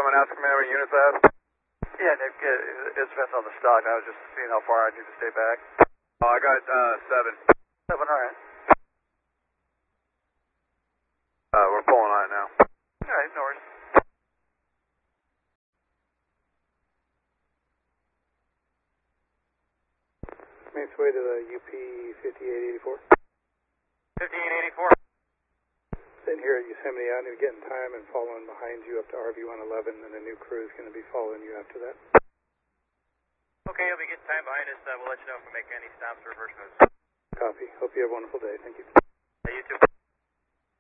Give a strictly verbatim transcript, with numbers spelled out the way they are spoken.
Someone asked me how many units I have? Yeah, Nick, it, it depends on the stock. I was just seeing how far I need to stay back. Oh, I got uh, seven. Seven, all right. Uh, we're pulling on it now. All right, no worries. Makes way to the U P fifty-eight eighty-four. fifty-eight eighty-four. Sitting here at Yosemite Avenue, getting time and following behind you up to R V one eleven, and a new crew is going to be following you after that. Okay, you'll be getting time behind us. Uh, we'll let you know if we make any stops or reverse moves. Copy. Hope you have a wonderful day. Thank you. Hey, you too.